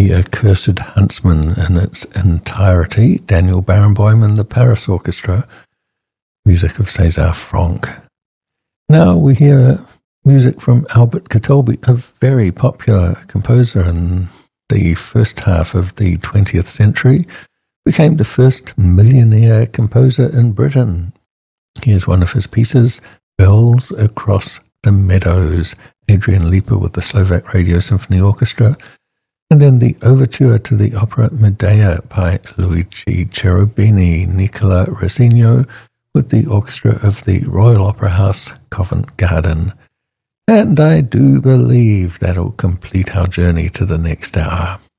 The Accursed Huntsman in its entirety, Daniel Barenboim and the Paris Orchestra, music of César Franck. Now we hear music from Albert Catalbi, a very popular composer in the first half of the 20th century, became the first millionaire composer in Britain. Here's one of his pieces, Bells Across the Meadows, Adrian Lipa with the Slovak Radio Symphony Orchestra, and then the overture to the opera Medea by Luigi Cherubini, Nicola Rossini with the orchestra of the Royal Opera House, Covent Garden. And I do believe that'll complete our journey to the next hour.